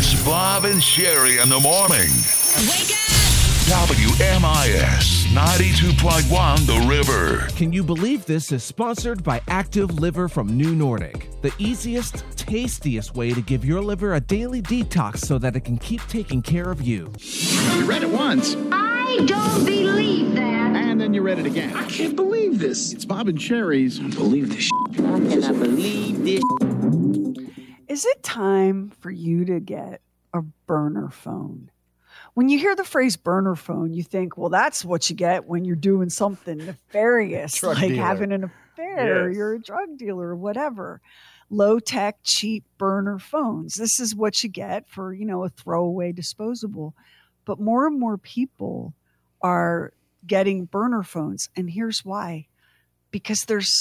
It's Bob and Sherry in the morning. Wake up! WMIS 92.1 The River. Can you believe this is sponsored by Active Liver from New Nordic? The easiest, tastiest way to give your liver a daily detox so that it can keep taking care of you. You read it once. I don't believe that. And then you read it again. I can't believe this. It's Bob and Sherry's. I believe this. I cannot believe this. Is it time for you to get a burner phone? When you hear the phrase burner phone, you think, well, that's what you get when you're doing something nefarious, like having an affair, Yes. you're a drug dealer or whatever. Low-tech, cheap burner phones. This is what you get for, a throwaway disposable. But more and more people are getting burner phones. And here's why. Because there's